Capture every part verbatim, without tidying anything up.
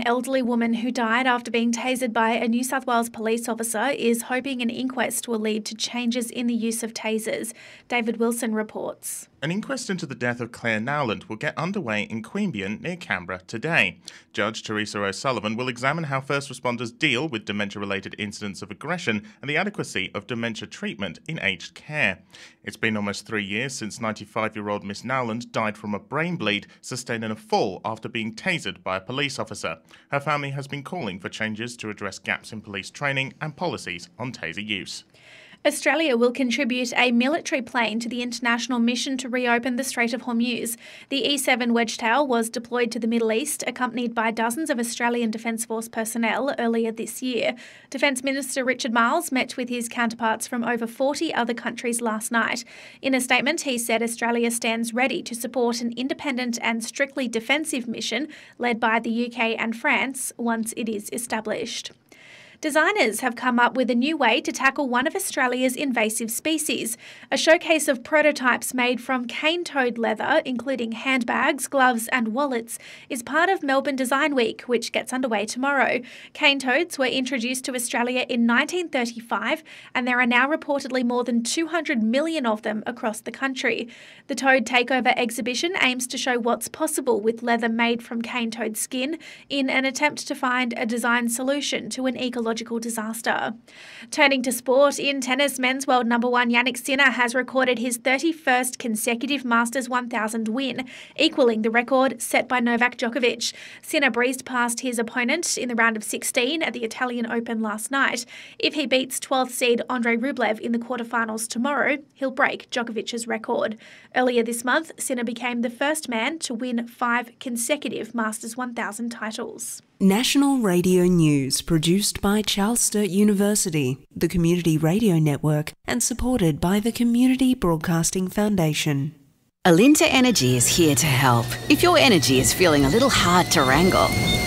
elderly woman who died after being tasered by a New South Wales police officer is hoping an inquest will lead to changes in the use of tasers. David Wilson reports. An inquest into the death of Claire Nowland will get underway in Queanbeyan near Canberra today. Judge Teresa O'Sullivan will examine how first responders deal with dementia-related incidents of aggression and the adequacy of dementia treatment in aged care. It's been almost three years since ninety-five-year-old Miss Nowland died from a brain bleed sustained in a fall after being tasered by a police officer. Her family has been calling for changes to address gaps in police training and policies on taser use. Australia will contribute a military plane to the international mission to reopen the Strait of Hormuz. The E seven Wedgetail was deployed to the Middle East, accompanied by dozens of Australian Defence Force personnel earlier this year. Defence Minister Richard Marles met with his counterparts from over forty other countries last night. In a statement, he said Australia stands ready to support an independent and strictly defensive mission led by the U K and France once it is established. Designers have come up with a new way to tackle one of Australia's invasive species. A showcase of prototypes made from cane toad leather, including handbags, gloves and wallets, is part of Melbourne Design Week, which gets underway tomorrow. Cane toads were introduced to Australia in nineteen thirty-five, and there are now reportedly more than two hundred million of them across the country. The Toad Takeover exhibition aims to show what's possible with leather made from cane toad skin in an attempt to find a design solution to an ecological disaster. Turning to sport, in tennis, men's world number one Jannik Sinner has recorded his thirty-first consecutive Masters one thousand win, equalling the record set by Novak Djokovic. Sinner breezed past his opponent in the round of sixteen at the Italian Open last night. If he beats twelfth seed Andrei Rublev in the quarterfinals tomorrow, he'll break Djokovic's record. Earlier this month, Sinner became the first man to win five consecutive Masters one thousand titles. National Radio News, produced by Charles Sturt University, the Community Radio Network, and supported by the Community Broadcasting Foundation. Alinta Energy is here to help. If your energy is feeling a little hard to wrangle.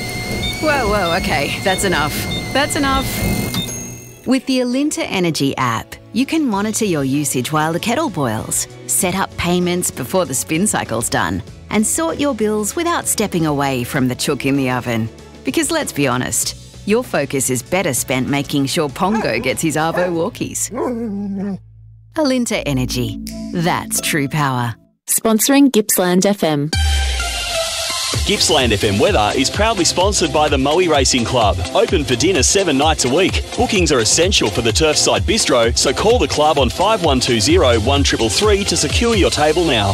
Whoa, whoa, okay, that's enough. That's enough. With the Alinta Energy app, you can monitor your usage while the kettle boils, set up payments before the spin cycle's done, and sort your bills without stepping away from the chook in the oven. Because let's be honest, your focus is better spent making sure Pongo gets his Arvo walkies. Alinta Energy. That's true power. Sponsoring Gippsland F M. Gippsland F M weather is proudly sponsored by the Moe Racing Club. Open for dinner seven nights a week. Bookings are essential for the Turfside Bistro, so call the club on five one two zero, one three three three to secure your table now.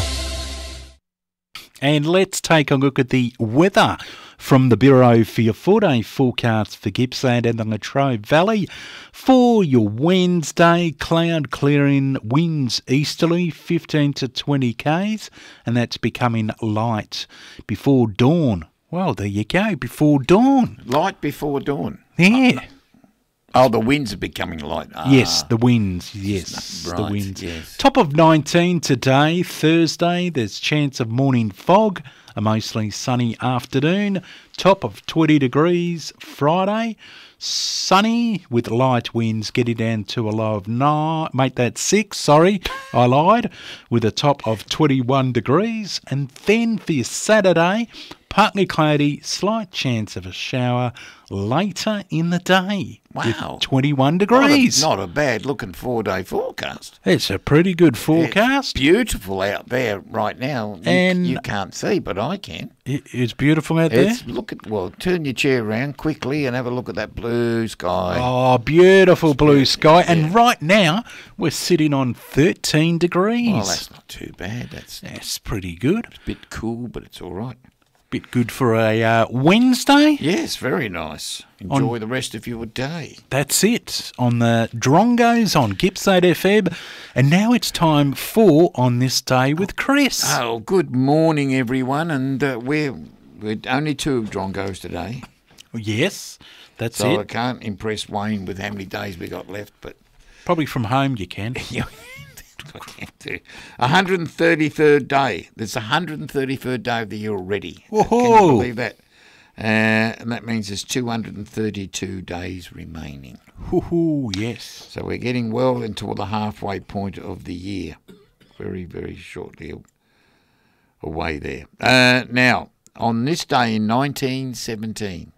And let's take a look at the weather from the Bureau for your four-day forecast for Gippsland and the Latrobe Valley. For your Wednesday, cloud clearing, winds easterly fifteen to twenty k's, and that's becoming light before dawn. Well, there you go, before dawn. Light before dawn. Yeah. Oh, the winds are becoming light. Ah. Yes, the winds, yes, Right, the winds. yes. Top of nineteen today, Thursday, there's chance of morning fog, a mostly sunny afternoon. Top of twenty degrees Friday, sunny with light winds getting down to a low of nine, make that six, sorry, I lied, with a top of twenty-one degrees. And then for your Saturday, partly cloudy, slight chance of a shower later in the day. Wow. With twenty-one degrees. Not a, not a bad looking four-day forecast. It's a pretty good forecast. It's beautiful out there right now. You, And- you can't see, but I can. It- It's beautiful out there. It's, look at, well, turn your chair around quickly and have a look at that blue sky. Oh, beautiful blue sky. And right now, we're sitting on thirteen degrees. Well, that's not too bad. That's, That's pretty good. a bit cool, but it's all right. Bit good for a uh, Wednesday. Yes, very nice. Enjoy On- the rest of your day. That's it on the Drongos on Gippsland F M. And now it's time for On This Day with Chris. Oh, good morning, everyone. And uh, we're, we're only two Drongos today. Yes, that's So I it. can't impress Wayne with how many days we got left, but Probably from home you can. one hundred thirty-third day. There's the one hundred thirty-third day of the year already. Can you Whoa. believe that? Uh, and that means there's two hundred thirty-two days remaining. Hoo-hoo, yes. So we're getting well into the halfway point of the year. Very, very shortly away there. Uh, now, on this day in nineteen seventeen,